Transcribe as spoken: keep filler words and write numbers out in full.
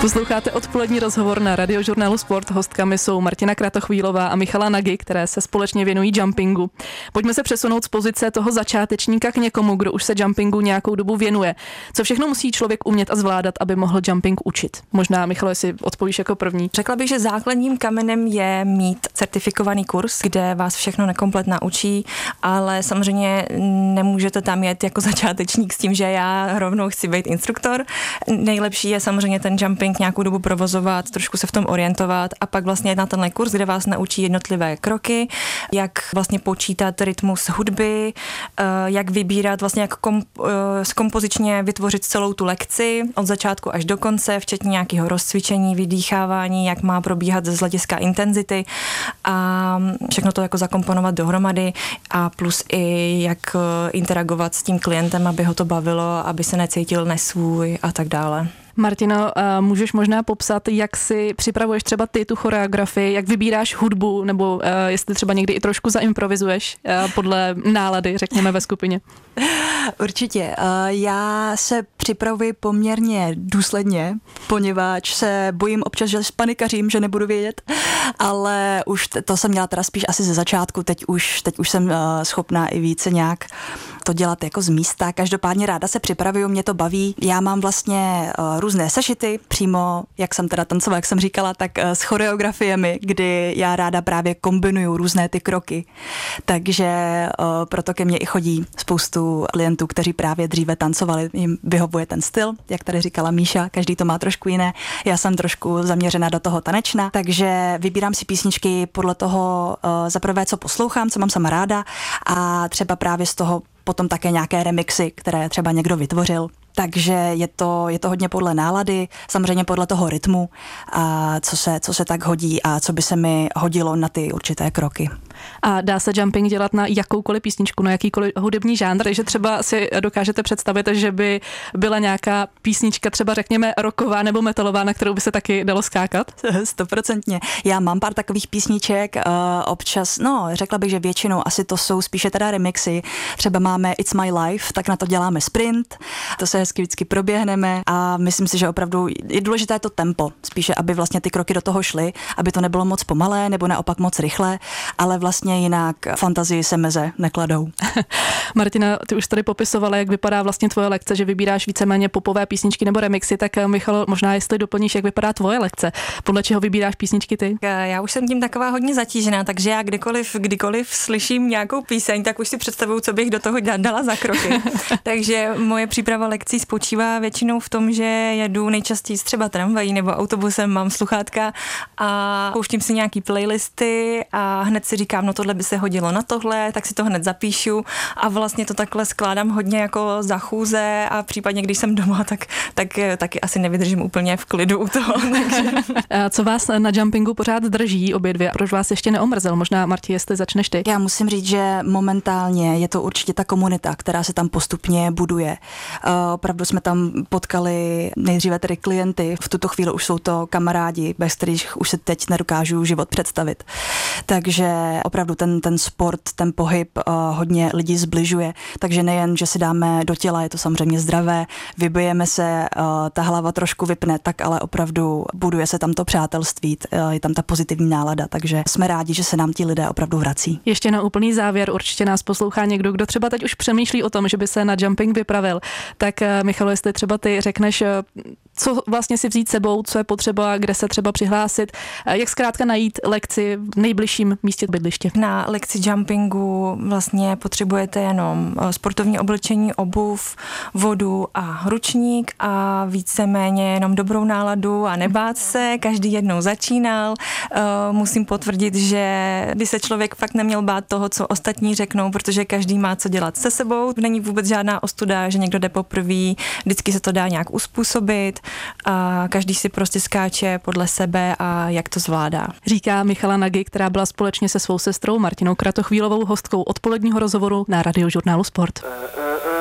Posloucháte odpolední rozhovor na Radiožurnálu Sport. Hostkami jsou Martina Kratochvílová a Michala Nagy, které se společně věnují jumpingu. Pojďme se přesunout z pozice toho začátečníka k někomu, kdo už se jumpingu nějakou dobu věnuje. Co všechno musí člověk umět a zvládat, aby mohl jumping učit? Možná, Michalo, jestli odpovíš jako první. Řekla bych, že základním kamenem je mít certifikovaný kurz, kde vás všechno nekomplet naučí, ale samozřejmě nemůžete tam jet jako začátečník s tím, že já rovnou chci být instruktor. Nejlepší je samozřejmě ten jumping nějakou dobu provozovat, trošku se v tom orientovat a pak vlastně jít na tenhle kurz, kde vás naučí jednotlivé kroky, jak vlastně počítat rytmus hudby, jak vybírat, vlastně jak kom, kompozičně vytvořit celou tu lekci od začátku až do konce, včetně nějakého rozcvičení, vydýchávání, jak má probíhat z hlediska intenzity a všechno to jako zakomponovat dohromady a plus i jak interagovat s tím klientem, aby ho to bavilo, aby se necítil nesvůj a tak dále. Martino, můžeš možná popsat, jak si připravuješ třeba ty tu choreografii, jak vybíráš hudbu, nebo jestli třeba někdy i trošku zaimprovizuješ podle nálady, řekněme, ve skupině? Určitě. Já se připravuji poměrně důsledně, poněvadž se bojím občas, že spanikařím, že nebudu vědět, ale už to jsem měla teda spíš asi ze začátku, teď už, teď už jsem schopná i více nějak to dělat jako z místa. Každopádně ráda se připravuju, mě to baví. Já mám vlastně různé sešity, přímo, jak jsem teda tancovala, jak jsem říkala, tak s choreografiemi, kdy já ráda právě kombinuju různé ty kroky. Takže proto ke mně i chodí spoustu klientů, kteří právě dříve tancovali, jim vyhovuje ten styl, jak tady říkala Míša, každý to má trošku jiné. Já jsem trošku zaměřená do toho tanečna, takže vybírám si písničky podle toho za prvé, co poslouchám, co mám sama ráda a třeba právě z toho potom také nějaké remixy, které třeba někdo vytvořil. Takže je to, je to hodně podle nálady, samozřejmě podle toho rytmu, a co se, co se tak hodí a co by se mi hodilo na ty určité kroky. A dá se jumping dělat na jakoukoliv písničku, na jakýkoliv hudební žánr, že třeba si dokážete představit, že by byla nějaká písnička třeba řekněme rocková nebo metalová, na kterou by se taky dalo skákat? Stoprocentně. Já mám pár takových písniček, uh, občas, no řekla bych, že většinou asi to jsou spíše teda remixy. Třeba máme It's My Life, tak na to děláme sprint, to se hezky vždycky proběhneme a myslím si, že opravdu je důležité to tempo, spíše aby vlastně ty kroky do toho šly, aby to nebylo moc pomalé nebo naopak moc rychle, ale vlastně jinak fantazii se meze nekladou. Martina, ty už tady popisovala, jak vypadá vlastně tvoje lekce, že vybíráš víceméně popové písničky nebo remixy, tak Michal, možná jestli doplníš, jak vypadá tvoje lekce, podle čeho vybíráš písničky ty? Já už jsem tím taková hodně zatížená, takže já kdykoliv, kdykoliv slyším nějakou píseň, tak už si představuju, co bych do toho dala za kroky. Takže moje příprava lekcí spočívá většinou v tom, že jedu nejčastěji třeba tramvají nebo autobusem, mám sluchátka a pouštím si nějaký playlisty a hned si říkám, no tohle by se hodilo na tohle, tak si to hned zapíšu a vlastně to takhle skládám hodně jako za chůze a případně, když jsem doma, tak, tak taky asi nevydržím úplně v klidu u toho. Takže. Co vás na jumpingu pořád drží obě dvě? Proč vás ještě neomrzel? Možná, Marti, jestli začneš ty. Já musím říct, že momentálně je to určitě ta komunita, která se tam postupně buduje. Uh, opravdu jsme tam potkali nejdříve tedy klienty, v tuto chvíli už jsou to kamarádi, bez kterých už se teď nedokážu život představit. Takže opravdu ten, ten sport, ten pohyb uh, hodně lidí zbližuje, takže nejen, že si dáme do těla, je to samozřejmě zdravé, vybijeme se, uh, ta hlava trošku vypne, tak ale opravdu buduje se tam to přátelství, uh, je tam ta pozitivní nálada, takže jsme rádi, že se nám ti lidé opravdu vrací. Ještě na úplný závěr, určitě nás poslouchá někdo, kdo třeba teď už přemýšlí o tom, že by se na jumping vypravil, tak uh, Michalo, jestli třeba ty řekneš, co vlastně si vzít sebou, co je potřeba, kde se třeba přihlásit, jak zkrátka najít lekci v nejbližším místě bydliště. Na lekci jumpingu vlastně potřebujete jenom sportovní oblečení, obuv, vodu a ručník a víceméně jenom dobrou náladu a nebát se, každý jednou začínal. Musím potvrdit, že by se člověk fakt neměl bát toho, co ostatní řeknou, protože každý má co dělat se sebou. Není vůbec žádná ostuda, že někdo jde poprvé, vždycky se to dá nějak uspůsobit a každý si prostě skáče podle sebe a jak to zvládá. Říká Michala Nagy, která byla společně se svou sestrou Martinou Kratochvílovou hostkou odpoledního rozhovoru na Radiožurnálu Sport.